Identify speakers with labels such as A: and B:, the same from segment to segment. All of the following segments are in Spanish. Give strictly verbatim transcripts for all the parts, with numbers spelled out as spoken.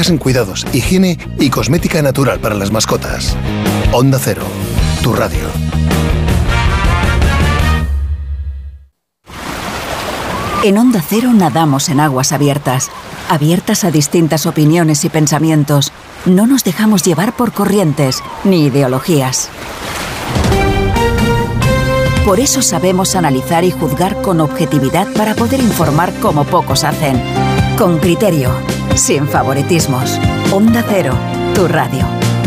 A: Especialistas en cuidados, higiene y cosmética natural para las mascotas. Onda Cero, tu radio.
B: En Onda Cero nadamos en aguas abiertas, abiertas a distintas opiniones y pensamientos. No nos dejamos llevar por corrientes ni ideologías. Por eso sabemos analizar y juzgar con objetividad para poder informar como pocos hacen. Con criterio, sin favoritismos. Onda Cero, tu radio.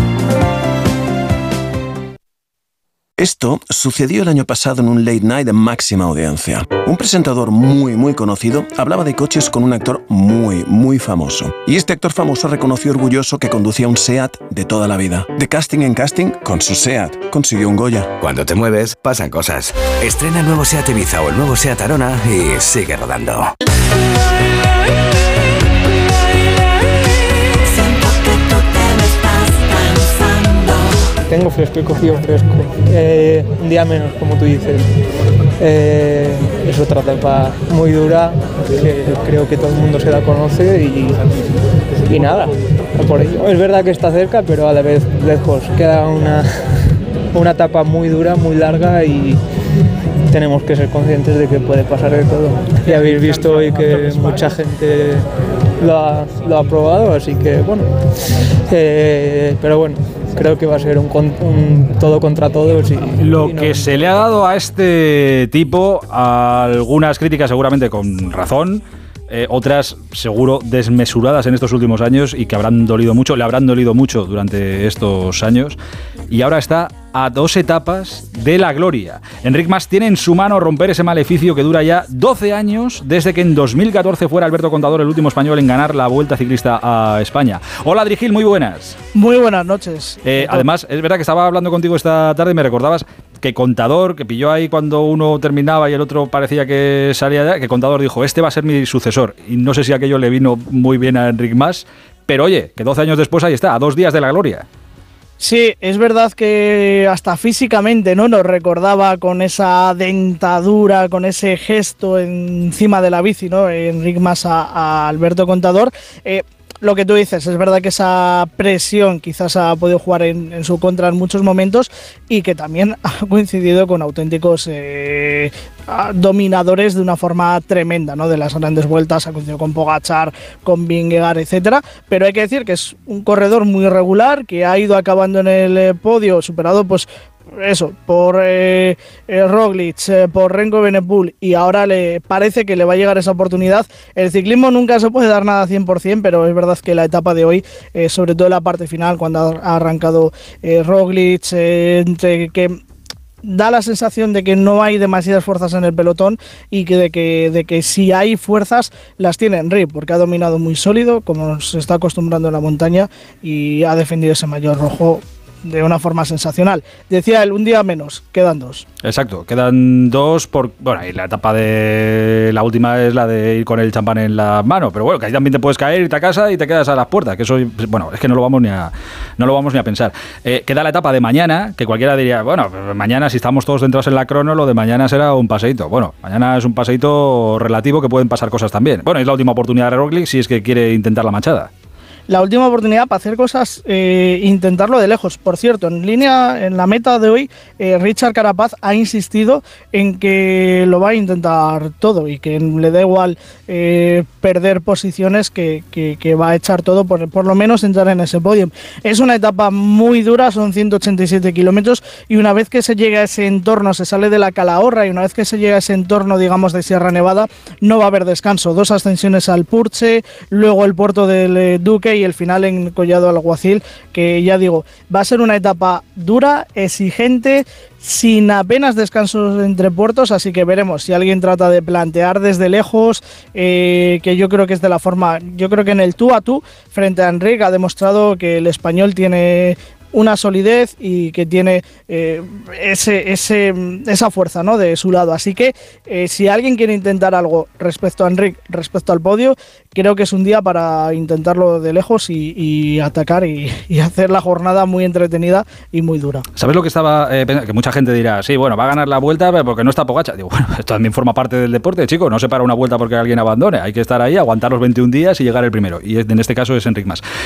C: Esto sucedió el año pasado en un late night de máxima audiencia. Un presentador muy, muy conocido hablaba de coches con un actor muy, muy famoso. Y este actor famoso reconoció orgulloso que conducía un SEAT de toda la vida. De casting en casting, con su SEAT, consiguió un Goya.
D: Cuando te mueves, pasan cosas. Estrena el nuevo SEAT Ibiza o el nuevo SEAT Arona y sigue rodando.
E: Tengo fresco, he cogido fresco. Eh, un día menos, como tú dices. Eh, es otra etapa muy dura, que creo que todo el mundo se la conoce y, y nada, por ello. Es verdad que está cerca, pero a la vez lejos. Queda una, una etapa muy dura, muy larga y tenemos que ser conscientes de que puede pasar de todo. Ya habéis visto hoy que mucha gente lo ha, lo ha probado, así que bueno, eh, pero bueno. Creo que va a ser un, un todo contra todos. Y,
F: Lo
E: y no.
F: que se le ha dado a este tipo, algunas críticas seguramente con razón, eh, otras seguro desmesuradas en estos últimos años y que habrán dolido mucho, le habrán dolido mucho durante estos años, y ahora está a dos etapas de la gloria. Enric Mas tiene en su mano romper ese maleficio que dura ya doce años desde que en dos mil catorce fuera Alberto Contador el último español en ganar la Vuelta Ciclista a España. Hola Adri Gil, muy buenas.
G: Muy buenas noches.
F: Eh, además, es verdad que estaba hablando contigo esta tarde y me recordabas que Contador, que pilló ahí cuando uno terminaba y el otro parecía que salía ya, que Contador dijo, este va a ser mi sucesor. Y no sé si aquello le vino muy bien a Enric Mas, pero oye, que doce años después ahí está, a dos días de la gloria.
G: Sí, es verdad que hasta físicamente, ¿no?, nos recordaba con esa dentadura, con ese gesto encima de la bici, ¿no?, Enric Mas a, a Alberto Contador. Eh, Lo que tú dices, es verdad que esa presión quizás ha podido jugar en, en su contra en muchos momentos y que también ha coincidido con auténticos eh, dominadores de una forma tremenda, ¿no?, de las grandes vueltas. Ha coincidido con Pogačar, con Vingegaard, etcétera. Pero hay que decir que es un corredor muy regular, que ha ido acabando en el eh, podio, superado pues eso, por eh, eh, Roglic, eh, por Remco Evenepoel, y ahora le parece que le va a llegar esa oportunidad. El ciclismo nunca se puede dar nada cien por ciento, pero es verdad que la etapa de hoy, eh, sobre todo en la parte final, cuando ha arrancado eh, Roglic, eh, entre que da la sensación de que no hay demasiadas fuerzas en el pelotón y que de que, de que si hay fuerzas las tiene Enric, porque ha dominado muy sólido, como se está acostumbrando en la montaña, y ha defendido ese maillot rojo de una forma sensacional. Decía él, un día menos, quedan dos.
F: Exacto, quedan dos por... Bueno, y la etapa de... La última es la de ir con el champán en la mano, pero bueno, que ahí también te puedes caer, irte a casa y te quedas a las puertas, que eso, bueno, es que no lo vamos ni a, no lo vamos ni a pensar. Eh, queda la etapa de mañana, que cualquiera diría, bueno, mañana si estamos todos centrados en la crono, lo de mañana será un paseíto. Bueno, mañana es un paseíto relativo, que pueden pasar cosas también. Bueno, es la última oportunidad de Roglic si es que quiere intentar la manchada.
G: La última oportunidad para hacer cosas, eh, intentarlo de lejos. Por cierto, en línea, en la meta de hoy, eh, Richard Carapaz ha insistido en que lo va a intentar todo y que le da igual eh, perder posiciones, que, que, que va a echar todo por, por lo menos entrar en ese podio. Es una etapa muy dura, son ciento ochenta y siete kilómetros, y una vez que se llega a ese entorno, se sale de la Calahorra, y una vez que se llega a ese entorno, digamos, de Sierra Nevada, no va a haber descanso. Dos ascensiones al Purche, luego el puerto del eh, Duque y el final en Collado Alguacil, que ya digo, va a ser una etapa dura, exigente, sin apenas descansos entre puertos, así que veremos si alguien trata de plantear desde lejos, eh, que yo creo que es de la forma, yo creo que en el tú a tú frente a Enric ha demostrado que el español tiene una solidez y que tiene eh, ese, ese, esa fuerza, ¿no?, de su lado. Así que eh, si alguien quiere intentar algo respecto a Enric, respecto al podio, creo que es un día para intentarlo de lejos y, y atacar y, y hacer la jornada muy entretenida y muy dura.
F: ¿Sabes lo que estaba eh, pensando? Que mucha gente dirá, sí, bueno, va a ganar la vuelta porque no está Pogačar. Digo, bueno, esto también forma parte del deporte, chico. No se para una vuelta porque alguien abandone. Hay que estar ahí, aguantar los veintiún días y llegar el primero. Y en este caso es Enric Mas.